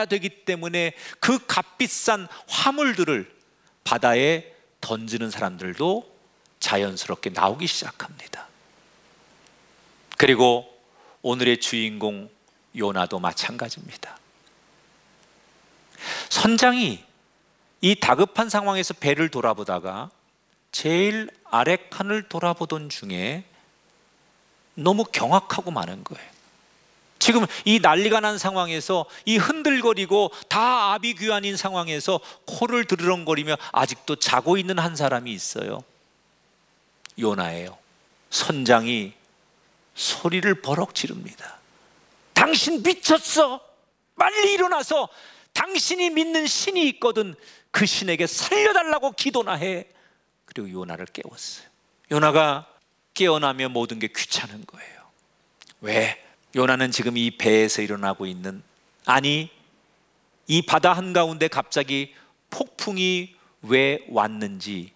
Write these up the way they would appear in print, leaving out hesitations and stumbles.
되기 때문에 그 값비싼 화물들을 바다에 던지는 사람들도 자연스럽게 나오기 시작합니다. 그리고 오늘의 주인공 요나도 마찬가지입니다. 선장이 이 다급한 상황에서 배를 돌아보다가 제일 아래 칸을 돌아보던 중에 너무 경악하고 마는 거예요. 지금 이 난리가 난 상황에서, 이 흔들거리고 다 아비규환인 상황에서 코를 드르렁거리며 아직도 자고 있는 한 사람이 있어요. 요나예요. 선장이 소리를 버럭 지릅니다. 당신 미쳤어! 빨리 일어나서 당신이 믿는 신이 있거든 그 신에게 살려달라고 기도나 해. 그리고 요나를 깨웠어요. 요나가 깨어나면 모든 게 귀찮은 거예요. 왜? 요나는 지금 이 배에서 일어나고 있는, 아니 이 바다 한가운데 갑자기 폭풍이 왜 왔는지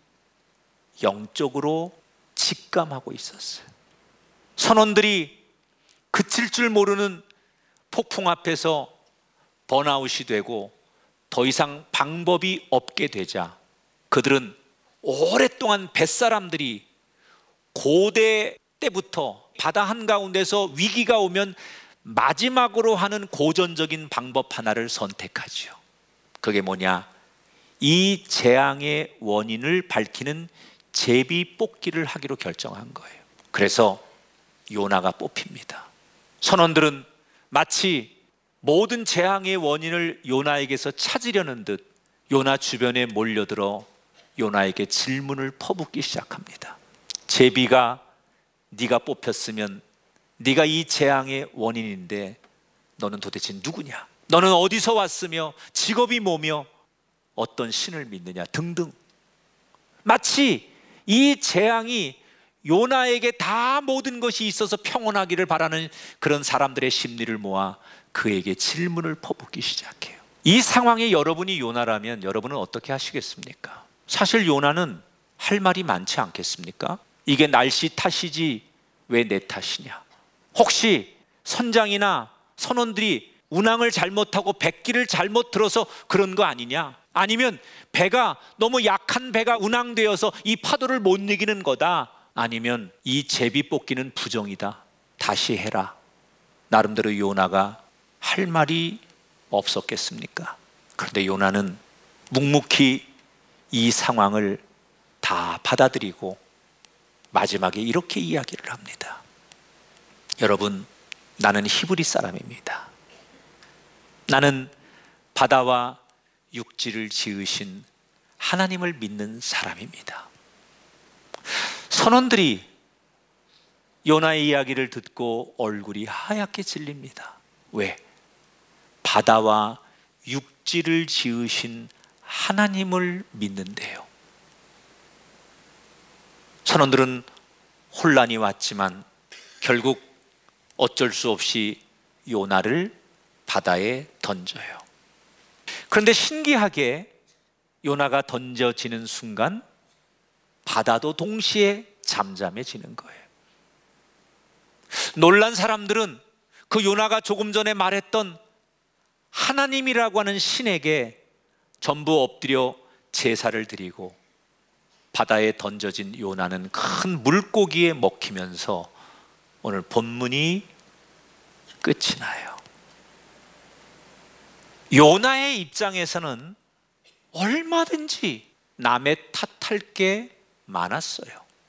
영적으로 직감하고 있었어요. 선원들이 그칠 줄 모르는 폭풍 앞에서 번아웃이 되고 더 이상 방법이 없게 되자 그들은 오랫동안 뱃사람들이 고대 때부터 바다 한가운데서 위기가 오면 마지막으로 하는 고전적인 방법 하나를 선택하죠. 그게 뭐냐? 이 재앙의 원인을 밝히는 제비 뽑기를 하기로 결정한 거예요. 그래서 요나가 뽑힙니다. 선원들은 마치 모든 재앙의 원인을 요나에게서 찾으려는 듯 요나 주변에 몰려들어 요나에게 질문을 퍼붓기 시작합니다. 제비가 네가 뽑혔으면 네가 이 재앙의 원인인데 너는 도대체 누구냐? 너는 어디서 왔으며 직업이 뭐며 어떤 신을 믿느냐 등등. 마치 이 재앙이 요나에게 다 모든 것이 있어서 평온하기를 바라는 그런 사람들의 심리를 모아 그에게 질문을 퍼붓기 시작해요. 이 상황에 여러분이 요나라면 여러분은 어떻게 하시겠습니까? 사실 요나는 할 말이 많지 않겠습니까? 이게 날씨 탓이지 왜 내 탓이냐? 혹시 선장이나 선원들이 운항을 잘못하고 백기를 잘못 들어서 그런 거 아니냐? 아니면 배가 너무 약한 배가 운항되어서 이 파도를 못 이기는 거다? 아니면 이 제비 뽑기는 부정이다, 다시 해라. 나름대로 요나가 할 말이 없었겠습니까? 그런데 요나는 묵묵히 이 상황을 다 받아들이고 마지막에 이렇게 이야기를 합니다. 여러분, 나는 히브리 사람입니다. 나는 바다와 육지를 지으신 하나님을 믿는 사람입니다. 선원들이 요나의 이야기를 듣고 얼굴이 하얗게 질립니다. 왜? 바다와 육지를 지으신 하나님을 믿는데요. 선원들은 혼란이 왔지만 결국 어쩔 수 없이 요나를 바다에 던져요. 그런데 신기하게 요나가 던져지는 순간 바다도 동시에 잠잠해지는 거예요. 놀란 사람들은 그 요나가 조금 전에 말했던 하나님이라고 하는 신에게 전부 엎드려 제사를 드리고 바다에 던져진 요나는 큰 물고기에 먹히면서 오늘 본문이 끝이 나요. 요나의 입장에서는 얼마든지 남의 탓할 게 많았어요.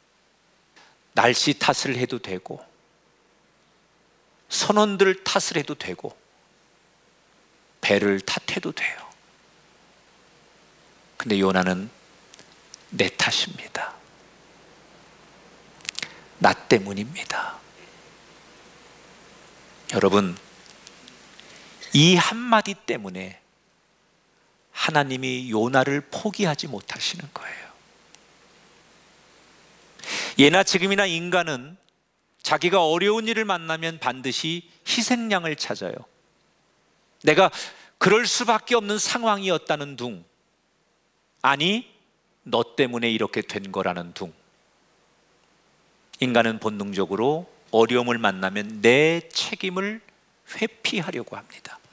날씨 탓을 해도 되고 선원들 탓을 해도 되고 배를 탓해도 돼요. 근데 요나는 내 탓입니다. 나 때문입니다. 여러분, 이 한마디 때문에 하나님이 요나를 포기하지 못하시는 거예요. 예나 지금이나 인간은 자기가 어려운 일을 만나면 반드시 희생양을 찾아요. 내가 그럴 수밖에 없는 상황이었다는 둥, 아니 너 때문에 이렇게 된 거라는 둥. 인간은 본능적으로 어려움을 만나면 내 책임을 회피하려고 합니다.